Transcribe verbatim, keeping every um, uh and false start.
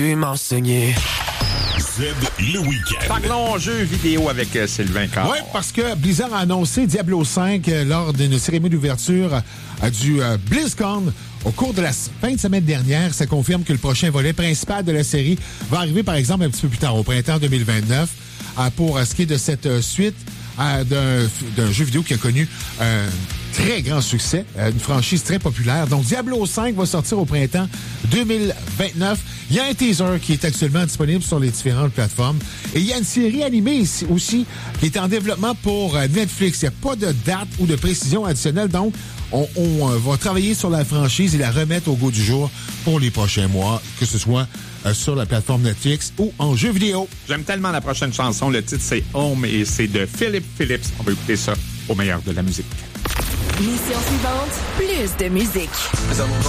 m'enseigner. Z le week-end. Parlons jeux vidéo avec euh, Sylvain Caron. Oui, parce que Blizzard a annoncé Diablo cinq euh, lors d'une cérémonie d'ouverture euh, du euh, BlizzCon. Au cours de la fin de semaine dernière, ça confirme que le prochain volet principal de la série va arriver, par exemple, un petit peu plus tard, au printemps deux mille vingt-neuf, euh, pour euh, ce qui est de cette euh, suite euh, d'un, d'un jeu vidéo qui a connu un euh, très grand succès, euh, une franchise très populaire. Donc, Diablo cinq va sortir au printemps deux mille vingt-neuf. Il y a un teaser qui est actuellement disponible sur les différentes plateformes. Et il y a une série animée ici aussi qui est en développement pour euh, Netflix. Il n'y a pas de date ou de précision additionnelle. Donc, on, on euh, va travailler sur la franchise et la remettre au goût du jour pour les prochains mois, que ce soit euh, sur la plateforme Netflix ou en jeu vidéo. J'aime tellement la prochaine chanson. Le titre, c'est Home et c'est de Philip Phillips. On va écouter ça au meilleur de la musique. Mission suivante, plus de musique.